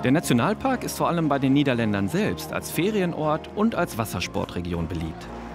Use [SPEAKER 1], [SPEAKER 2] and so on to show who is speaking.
[SPEAKER 1] Der Nationalpark ist vor allem bei den Niederländern selbst als Ferienort und als Wassersportregion beliebt.